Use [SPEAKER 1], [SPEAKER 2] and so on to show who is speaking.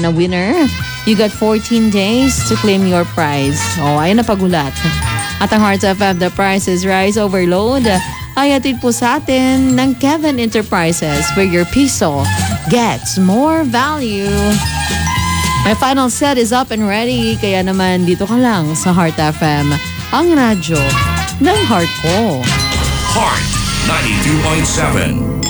[SPEAKER 1] na winner. You got 14 days to claim your prize. Ayun na pagulat. At ang Heart FM, the Price is Rise Overload ay atid po sa atin ng Kevin Enterprises, where your piso gets more value. My final set is up and ready, kaya naman dito ka lang sa Heart FM, ang radyo ng heart ko.
[SPEAKER 2] Heart 92.7